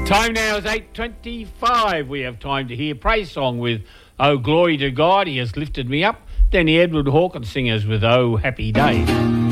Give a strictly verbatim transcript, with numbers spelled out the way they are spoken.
Time now is eight twenty-five. We have time to hear praise song with Oh Glory to God, He Has Lifted Me Up. Danny Edward Hawkins singers with Oh Happy Day.